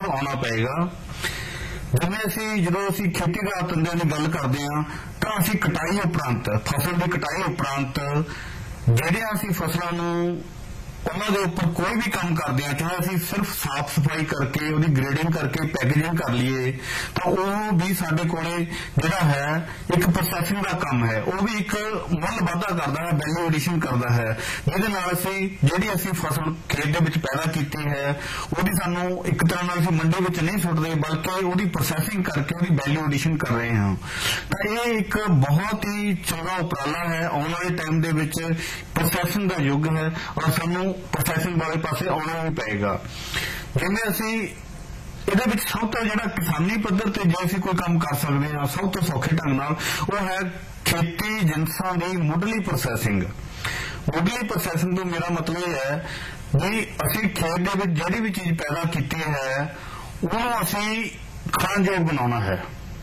ਆਉਣਾ ਪਏਗਾ। ਜਿਵੇਂ ਅਸੀਂ ਜਦੋਂ ਅਸੀਂ ਖੇਤੀ ਦੇ ਧੰਦਿਆਂ ਦੀ ਗੱਲ ਕਰਦੇ ਹਾਂ ਤਾਂ ਅਸੀਂ ਕਟਾਈ ਉਪਰੰਤ, ਫਸਲ ਦੀ ਕਟਾਈ ਉਪਰੰਤ ਜਿਹੜੀਆਂ ਅਸੀਂ ਫਸਲਾਂ ਨੂੰ ਉਹਨਾਂ ਦੇ ਉੱਪਰ ਕੋਈ ਵੀ ਕੰਮ ਕਰਦੇ ਹਾਂ, ਚਾਹੇ ਅਸੀਂ ਸਿਰਫ ਸਾਫ਼ ਸਫਾਈ ਕਰਕੇ ਉਹਦੀ ਗ੍ਰੇਡਿੰਗ ਕਰਕੇ ਪੈਕੇਜਿੰਗ ਕਰ ਲਈਏ, ਤਾਂ ਉਹ ਵੀ ਸਾਡੇ ਕੋਲੇ ਜਿਹੜਾ ਹੈ ਇੱਕ ਪ੍ਰੋਸੈਸਿੰਗ ਦਾ ਕੰਮ ਹੈ, ਉਹ ਵੀ ਇੱਕ ਮੁੱਲ ਵਾਧਾ ਕਰਦਾ ਹੈ, ਵੈਲਿਊ ਐਡੀਸ਼ਨ ਕਰਦਾ ਹੈ, ਜਿਹਦੇ ਨਾਲ ਅਸੀਂ ਜਿਹੜੀ ਅਸੀਂ ਫਸਲ ਖੇਤ ਦੇ ਵਿੱਚ ਪੈਦਾ ਕੀਤੀ ਹੈ ਉਹਦੀ ਸਾਨੂੰ ਇੱਕ ਤਰ੍ਹਾਂ ਨਾਲ ਅਸੀਂ ਮੰਡੀ ਵਿੱਚ ਨਹੀਂ ਸੁੱਟਦੇ, ਬਲਕਿ ਉਹਦੀ ਪ੍ਰੋਸੈਸਿੰਗ ਕਰਕੇ ਉਹਦੀ ਵੈਲਿਊ ਐਡੀਸ਼ਨ ਕਰ ਰਹੇ ਹਾਂ। ਤਾਂ ਇਹ ਇੱਕ ਬਹੁਤ ਹੀ ਚੰਗਾ ਉਪਰਾਲਾ ਹੈ। ਆਉਣ ਵਾਲੇ ਟਾਈਮ ਦੇ ਵਿੱਚ ਪ੍ਰੋਸੈਸਿੰਗ ਦਾ ਯੁੱਗ ਹੈ ਔਰ ਸਾਨੂੰ ਪ੍ਰੋਸੈਸਿੰਗ ਵਾਲੇ ਪਾਸੇ ਆਉਣਾ ਵੀ ਪਏਗਾ। ਜਿਵੇਂ ਅਸੀਂ ਇਹਦੇ ਵਿੱਚ ਸਭ ਤੋਂ ਜਿਹੜਾ ਕਿਸਾਨੀ ਪੱਧਰ ਤੇ ਜੇ ਅਸੀਂ ਕੋਈ ਕੰਮ ਕਰ ਸਕਦੇ ਹਾਂ ਸਭ ਤੋਂ ਸੌਖੇ ਢੰਗ ਨਾਲ, ਉਹ ਹੈ ਖੇਤੀ ਜਿਨਸਾਂ ਦੀ ਮੁੱਢਲੀ ਪ੍ਰੋਸੈਸਿੰਗ। ਮੁੱਢਲੀ ਪ੍ਰੋਸੈਸਿੰਗ ਤੋਂ ਮੇਰਾ ਮਤਲਬ ਇਹ ਹੈ ਵੀ ਅਸੀਂ ਖੇਤ ਦੇ ਵਿੱਚ ਜਿਹੜੀ ਵੀ ਚੀਜ਼ ਪੈਦਾ ਕੀਤੀ ਹੈ ਉਹਨੂੰ ਅਸੀਂ ਖਾਣਯੋਗ ਬਣਾਉਣਾ ਹੈ।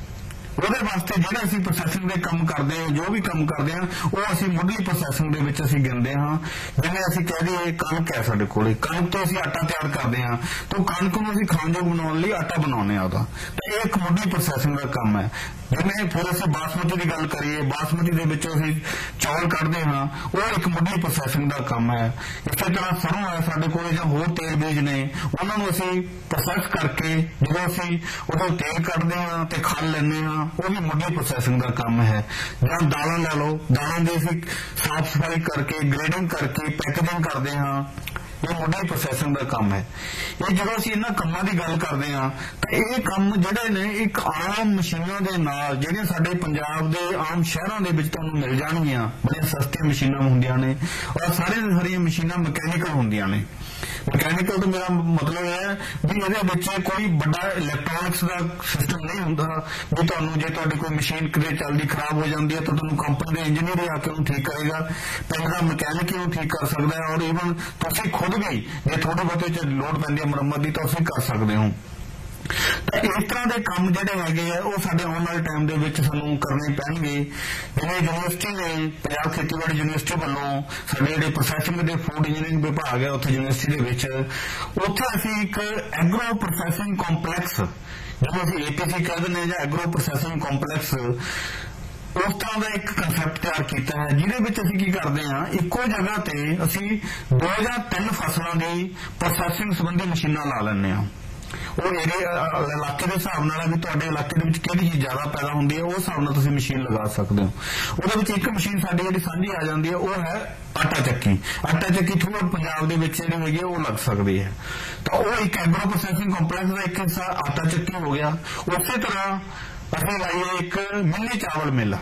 ਉਹਦੇ ਵਾਸਤੇ ਜਿਹੜੇ ਅਸੀਂ ਪ੍ਰੋਸੈਸਿੰਗ ਦੇ ਕੰਮ ਕਰਦੇ ਹਾਂ, ਜੋ ਵੀ ਕੰਮ ਕਰਦੇ ਹਾਂ, ਉਹ ਅਸੀਂ ਮੁੱਢਲੀ ਪ੍ਰੋਸੈਸਿੰਗ ਦੇ ਵਿੱਚ ਅਸੀਂ ਗਿਣਦੇ ਹਾਂ। ਜਿਵੇਂ ਅਸੀਂ ਕਹਿ ਦਈਏ ਕਣਕ ਹੈ ਸਾਡੇ ਕੋਲੇ, ਕਣਕ ਤੋਂ ਅਸੀਂ ਆਟਾ ਤਿਆਰ ਕਰਦੇ ਹਾਂ, ਤਾਂ ਕਣਕ ਨੂੰ ਅਸੀਂ ਖਾਣਯੋਗ ਬਣਾਉਣ ਲਈ ਆਟਾ ਬਣਾਉਂਦੇ ਹਾਂ ਉਹਦਾ, ਤਾਂ ਇਹ ਇੱਕ ਮੁੱਢਲੀ ਪ੍ਰੋਸੈਸਿੰਗ ਦਾ ਕੰਮ ਹੈ। ਜਿਵੇਂ ਫਿਰ ਅਸੀਂ ਬਾਸਮਤੀ ਦੀ ਗੱਲ ਕਰੀਏ, ਬਾਸਮਤੀ ਦੇ ਵਿੱਚੋਂ ਅਸੀਂ ਚੌਲ ਕੱਢਦੇ ਹਾਂ, ਉਹ ਇੱਕ ਮੁੱਢਲੀ ਪ੍ਰੋਸੈਸਿੰਗ ਦਾ ਕੰਮ ਹੈ। ਇਸੇ ਤਰ੍ਹਾਂ ਸਰੋਂ ਹੈ ਸਾਡੇ ਕੋਲੇ ਜਾਂ ਹੋਰ ਤੇਲ ਬੀਜ ਨੇ, ਉਹਨਾਂ ਨੂੰ ਅਸੀਂ ਪ੍ਰੋਸੈਸ ਕਰਕੇ ਜਦੋਂ ਅਸੀਂ ਉਹਦਾ ਤੇਲ ਕੱਢਦੇ ਹਾਂ ਤੇ ਖਲ ਲੈਂਦੇ ਹਾਂ, ਉਹ ਵੀ ਮੁੱਢਲੀ ਪ੍ਰੋਸੈਸਿੰਗ ਦਾ ਕੰਮ ਹੈ। ਜਾਂ ਦਾਲਾਂ ਲੈ ਲਓ, ਦਾਲਾਂ ਦੀ ਅਸੀਂ ਸਾਫ਼ ਸਫਾਈ ਕਰਕੇ ਗ੍ਰੇਡਿੰਗ ਕਰਕੇ ਪੈਕੇਜਿੰਗ ਕਰਦੇ ਹਾਂ, ਇਹ ਮੁੱਢਲੀ ਪ੍ਰੋਸੈਸਿੰਗ ਦਾ ਕੰਮ ਹੈ। ਇਹ ਜਦੋਂ ਅਸੀਂ ਇਹਨਾਂ ਕੰਮਾਂ ਦੀ ਗੱਲ ਕਰਦੇ ਹਾਂ ਤਾਂ ਇਹ ਕੰਮ ਜਿਹੜੇ ਨੇ ਇੱਕ ਆਮ ਮਸ਼ੀਨਾਂ ਦੇ ਨਾਲ, ਜਿਹੜੀਆਂ ਸਾਡੇ ਪੰਜਾਬ ਦੇ ਆਮ ਸ਼ਹਿਰਾਂ ਦੇ ਵਿੱਚ ਤੁਹਾਨੂੰ ਮਿਲ ਜਾਣਗੀਆਂ, ਬੜੀਆਂ ਸਸਤੀਆਂ ਮਸ਼ੀਨਾਂ ਹੁੰਦੀਆਂ ਨੇ ਔਰ ਸਾਰੀਆਂ ਮਸ਼ੀਨਾਂ ਮਕੈਨੀਕਲ ਹੁੰਦੀਆਂ ਨੇ। ਮਕੈਨੀਕਲ ਤੋਂ ਮੇਰਾ ਮਤਲਬ ਹੈ ਵੀ ਇਹਦੇ ਵਿੱਚ ਕੋਈ ਵੱਡਾ ਇਲੈਕਟ੍ਰੋਨਿਕਸ ਦਾ ਸਿਸਟਮ ਨਹੀਂ ਹੁੰਦਾ ਵੀ ਤੁਹਾਨੂੰ ਜੇ ਤੁਹਾਡੀ ਕੋਈ ਮਸ਼ੀਨ ਕਿਤੇ ਚੱਲਦੀ ਖਰਾਬ ਹੋ ਜਾਂਦੀ ਹੈ ਤਾਂ ਤੁਹਾਨੂੰ ਕੰਪਨੀ ਦੇ ਇੰਜੀਨੀਅਰ ਹੀ ਆ ਕੇ ਉਹਨੂੰ ਠੀਕ ਕਰੇਗਾ, ਪਿੰਡ ਦਾ ਮਕੈਨਿਕ ਹੀ ਉਹਨੂੰ ਠੀਕ ਕਰ ਸਕਦਾ ਹੈ। ਔਰ ਈਵਨ ਤੁਸੀਂ ਖੁਦ ਵੀ ਜੇ ਥੋੜੇ ਬਹੁਤੇ ਚ ਲੋੜ ਪੈਂਦੀ ਹੈ ਮੁਰੰਮਤ ਦੀ ਤਾਂ ਤੁਸੀਂ ਕਰ ਸਕਦੇ ਹੋ। ਤਾਂ ਇਸ ਤਰ੍ਹਾਂ ਦੇ ਕੰਮ ਜਿਹੜੇ ਹੈਗੇ ਆ ਉਹ ਸਾਡੇ ਆਉਣ ਵਾਲੇ ਟਾਈਮ ਦੇ ਵਿੱਚ ਸਾਨੂੰ ਕਰਨੇ ਪੈਣਗੇ। ਜਿਵੇਂ ਯੂਨੀਵਰਸਿਟੀ ਨੇ, ਪੰਜਾਬ ਖੇਤੀਬਾੜੀ ਯੂਨੀਵਰਸਿਟੀ ਵੱਲੋਂ ਸਾਡੇ ਜਿਹੜੇ ਪ੍ਰੋਸੈਸਿੰਗ ਦੇ ਫੂਡ ਇੰਜੀਨੀਅਰਿੰਗ ਵਿਭਾਗ ਹੈ ਉੱਥੇ ਯੂਨੀਵਰਸਿਟੀ ਦੇ ਵਿੱਚ, ਉੱਥੇ ਅਸੀਂ ਇੱਕ ਐਗਰੋ ਪ੍ਰੋਸੈਸਿੰਗ ਕੰਪਲੈਕਸ, ਜਿਹਨੂੰ ਅਸੀਂ APC ਕਹਿ ਦਿੰਦੇ ਹਾਂ ਜਾਂ ਐਗਰੋ ਪ੍ਰੋਸੈਸਿੰਗ ਕੰਪਲੈਕਸ, ਉਸ ਤਰ੍ਹਾਂ ਦਾ ਇੱਕ ਕੰਸੈਪਟ ਤਿਆਰ ਕੀਤਾ ਹੈ, ਜਿਹਦੇ ਵਿੱਚ ਅਸੀਂ ਕੀ ਕਰਦੇ ਹਾਂ, ਇੱਕੋ ਜਗ੍ਹਾ ਤੇ ਅਸੀਂ 2 ਜਾਂ 3 ਫਸਲਾਂ ਦੀ ਪ੍ਰੋਸੈਸਿੰਗ ਸੰਬੰਧੀ ਮਸ਼ੀਨਾਂ ਲਾ ਲੈਂਦੇ ਹਾਂ। ਉਹ ਇਲਾਕੇ ਦੇ ਹਿਸਾਬ ਨਾਲ ਵੀ ਤੁਹਾਡੇ ਇਲਾਕੇ ਦੇ ਵਿੱਚ ਕਿਹੜੀ ਚੀਜ਼ ਜ਼ਿਆਦਾ ਪੈਦਾ ਹੁੰਦੀ ਹੈ, ਉਸ ਹਿਸਾਬ ਨਾਲ ਤੁਸੀਂ ਮਸ਼ੀਨ ਲਗਾ ਸਕਦੇ ਹੋ। ਉਹਦੇ ਵਿੱਚ ਇੱਕ ਮਸ਼ੀਨ ਸਾਡੀ ਜਿਹੜੀ ਸਾਂਝੀ ਆ ਜਾਂਦੀ ਹੈ, ਉਹ ਹੈ ਆਟਾ ਚੱਕੀ। ਆਟਾ ਚੱਕੀ ਥੋੜਾ ਪੰਜਾਬ ਦੇ ਵਿੱਚ ਜਿਹੜੀ ਹੈਗੀ ਉਹ ਲੱਗ ਸਕਦੀ ਹੈ। ਤਾਂ ਉਹ ਇੱਕ ਐਗਰੋ ਪ੍ਰੋਸੈਸਿੰਗ ਕੰਪਲੈਕਸ ਦਾ ਇੱਕ ਹਿੱਸਾ ਆਟਾ ਚੱਕੀ ਹੋ ਗਿਆ। ਉਸੇ ਤਰ੍ਹਾਂ ਅਸੀਂ ਲਾਈਏ ਇੱਕ ਮਿੰਨੀ ਚਾਵਲ ਮਿੱਲ।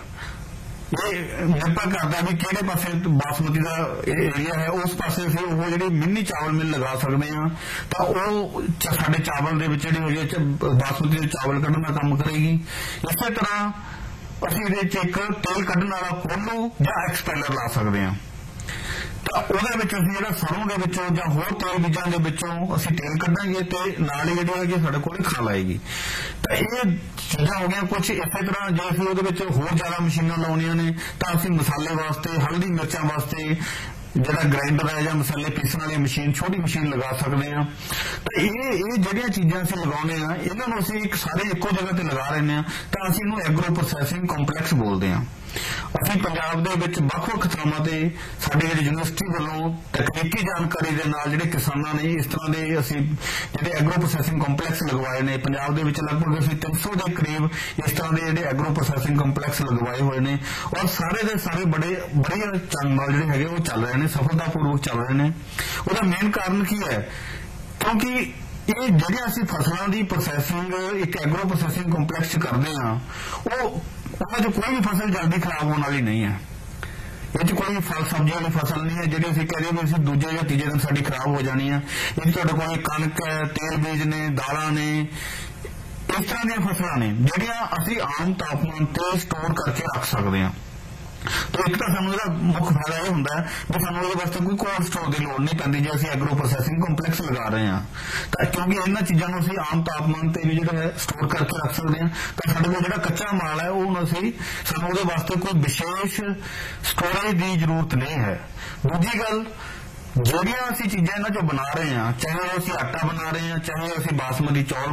ਇਹ ਨਿਰਭਰ ਕਰਦਾ ਵੀ ਕਿਹੜੇ ਪਾਸੇ ਬਾਸਮਤੀ ਦਾ ਏਰੀਆ ਹੈ, ਉਸ ਪਾਸੇ ਅਸੀਂ ਉਹ ਜਿਹੜੀ ਮਿੰਨੀ ਚਾਵਲ ਮਿੱਲ ਲਗਾ ਸਕਦੇ ਹਾਂ, ਤਾਂ ਉਹ ਸਾਡੇ ਚਾਵਲ ਦੇ ਵਿੱਚ ਜਿਹੜੀ ਹੈਗੀ ਬਾਸਮਤੀ ਦੇ ਚਾਵਲ ਕੱਢਣ ਦਾ ਕੰਮ ਕਰੇਗੀ। ਇਸੇ ਤਰ੍ਹਾਂ ਅਸੀਂ ਇਹਦੇ ਵਿੱਚ ਇੱਕ ਤੇਲ ਕੱਢਣ ਵਾਲਾ ਕੋਲੂ ਜਾਂ ਐਕਸਪੈਲਰ ਲਾ ਸਕਦੇ ਹਾਂ। ਤਾਂ ਉਹਦੇ ਵਿੱਚ ਅਸੀਂ ਜਿਹੜਾ ਸਰੋਂ ਦੇ ਵਿੱਚੋਂ ਜਾਂ ਹੋਰ ਤੇਲ ਬੀਜਾਂ ਦੇ ਵਿੱਚੋਂ ਅਸੀਂ ਤੇਲ ਕੱਢਾਂਗੇ ਤੇ ਨਾਲ ਹੀ ਜਿਹੜੀ ਹੈਗੀ ਸਾਡੇ ਕੋਲ ਖਲ ਆਏਗੀ। ਤਾਂ ਇਹ ਚੀਜ਼ਾਂ ਹੋ ਗਈਆਂ ਕੁਝ। ਇਸੇ ਤਰ੍ਹਾਂ ਜੇ ਅਸੀਂ ਉਹਦੇ ਵਿੱਚ ਹੋਰ ਜ਼ਿਆਦਾ ਮਸ਼ੀਨਾਂ ਲਾਉਣੀਆਂ ਨੇ ਤਾਂ ਅਸੀਂ ਮਸਾਲੇ ਵਾਸਤੇ, ਹਲਦੀ ਮਿਰਚਾਂ ਵਾਸਤੇ ਜਿਹੜਾ ਗ੍ਰਾਈਂਡਰ ਹੈ ਜਾਂ ਮਸਾਲੇ ਪੀਸਣ ਵਾਲੀ ਮਸ਼ੀਨ, ਛੋਟੀ ਮਸ਼ੀਨ ਲਗਾ ਸਕਦੇ ਹਾਂ। ਤਾਂ ਇਹ ਜਿਹੜੀਆਂ ਚੀਜ਼ਾਂ ਅਸੀਂ ਲਗਾਉਂਦੇ ਹਾਂ, ਇਹਨਾਂ ਨੂੰ ਅਸੀਂ ਸਾਰੇ ਇੱਕੋ ਜਗ੍ਹਾ ਤੇ ਲਗਾ ਲੈਂਦੇ ਹਾਂ, ਤਾਂ ਅਸੀਂ ਇਹਨੂੰ ਐਗਰੋ ਪ੍ਰੋਸੈਸਿੰਗ ਕੰਪਲੈਕਸ ਬੋਲਦੇ ਹਾਂ। ਅਸੀਂ ਪੰਜਾਬ ਦੇ ਵਿੱਚ ਵੱਖ-ਵੱਖ ਥਾਵਾਂ ਤੇ ਸਾਡੇ ਜਿਹੜੀ ਯੂਨੀਵਰਸਿਟੀ ਵੱਲੋਂ ਤਕਨੀਕੀ ਜਾਣਕਾਰੀ ਦੇ ਨਾਲ ਜਿਹੜੇ ਕਿਸਾਨਾਂ ਨੇ ਇਸ ਤਰ੍ਹਾਂ ਦੇ ਅਸੀਂ ਜਿਹੜੇ ਐਗਰੋ ਪ੍ਰੋਸੈਸਿੰਗ ਕੰਪਲੈਕਸ ਲਗਵਾਏ ਨੇ। ਪੰਜਾਬ ਦੇ ਵਿੱਚ ਲਗਭਗ ਅਸੀਂ 300 ਦੇ ਕਰੀਬ ਇਸ ਤਰ੍ਹਾਂ ਦੇ ਜਿਹੜੇ ਐਗਰੋ ਪ੍ਰੋਸੈਸਿੰਗ ਕੰਪਲੈਕਸ ਲਗਵਾਏ ਹੋਏ ਨੇ ਔਰ ਸਾਰੇ ਦੇ ਸਾਰੇ ਬੜੇ ਚੰਗ ਨਾਲ ਜਿਹੜੇ ਹੈਗੇ ਉਹ ਚੱਲ ਰਹੇ ਨੇ, ਸਫਲਤਾਪੂਰਵਕ ਚੱਲ ਰਹੇ ਨੇ। ਉਹਦਾ ਮੇਨ ਕਾਰਨ ਕੀ ਹੈ? ਕਿਉਂਕਿ ਇਹ ਜਿਹੜੀਆਂ ਅਸੀਂ ਫਸਲਾਂ ਦੀ ਪ੍ਰੋਸੈਸਿੰਗ ਇੱਕ ਐਗਰੋ ਪ੍ਰੋਸੈਸਿੰਗ ਕੰਪਲੈਕਸ 'ਚ ਕਰਦੇ ਹਾਂ, ਉਹਨਾਂ 'ਚ ਕੋਈ ਵੀ ਫਸਲ ਜਲਦੀ ਖਰਾਬ ਹੋਣ ਵਾਲੀ ਨਹੀਂ ਹੈ। ਇਹ 'ਚ ਕੋਈ ਫਲ ਸਬਜ਼ੀ ਵਾਲੀ ਫਸਲ ਨਹੀਂ ਹੈ ਜਿਹੜੀ ਅਸੀਂ ਕਹਿੰਦੇ ਵੀ ਅਸੀਂ ਦੂਜੇ ਜਾਂ ਤੀਜੇ ਦਿਨ ਸਾਡੀ ਖਰਾਬ ਹੋ ਜਾਣੀ ਹੈ। ਇਹ ਤੁਹਾਡੇ ਕੋਲ ਕਣਕ ਹੈ, ਤੇਲ ਬੀਜ ਨੇ, ਦਾਲਾਂ ਨੇ, ਇਸ ਤਰ੍ਹਾਂ ਦੀਆਂ ਫਸਲਾਂ ਨੇ ਜਿਹੜੀਆਂ ਅਸੀਂ ਆਮ ਤਾਪਮਾਨ ਤੇ ਸਟੋਰ ਕਰਕੇ ਰੱਖ ਸਕਦੇ ਹਾਂ। ਤਾਂ ਇੱਕ ਤਾਂ ਸਾਨੂੰ ਇਹਦਾ ਮੁੱਖ ਫਾਇਦਾ ਇਹ ਹੁੰਦਾ ਵੀ ਸਾਨੂੰ ਉਹਦੇ ਵਾਸਤੇ ਕੋਈ ਕੋਲਡ ਸਟੋਰ ਦੀ ਲੋੜ ਨਹੀਂ ਪੈਂਦੀ ਜੇ ਅਸੀਂ ਐਗਰੋ ਪ੍ਰੋਸੈਸਿੰਗ ਕੰਪਲੈਕਸ ਲਗਾ ਰਹੇ ਹਾਂ। ਤਾਂ ਕਿਉਂਕਿ ਇਹਨਾਂ ਚੀਜ਼ਾਂ ਨੂੰ ਅਸੀਂ ਆਮ ਤਾਪਮਾਨ ਤੇ ਵੀ ਜਿਹੜਾ ਹੈ ਸਟੋਰ ਕਰਕੇ ਰੱਖ ਸਕਦੇ ਹਾਂ। ਤਾਂ ਸਾਡੇ ਕੋਲ ਜਿਹੜਾ ਕੱਚਾ ਮਾਲ ਹੈ ਉਹ ਸਾਨੂੰ ਉਹਦੇ ਵਾਸਤੇ ਕੋਈ ਵਿਸ਼ੇਸ਼ ਸਟੋਰੇਜ ਦੀ ਜ਼ਰੂਰਤ ਨਹੀਂ ਹੈ। ਦੂਜੀ ਗੱਲ, ਜਿਹੜੀਆਂ ਅਸੀਂ ਚੀਜ਼ਾਂ ਇਹਨਾਂ ਚੋਂ ਬਣਾ ਰਹੇ ਹਾਂ, ਚਾਹੇ ਅਸੀਂ ਆਟਾ ਬਣਾ ਰਹੇ ਹਾਂ, ਚਾਹੇ ਅਸੀਂ ਬਾਸਮਤੀ ਚੌਲ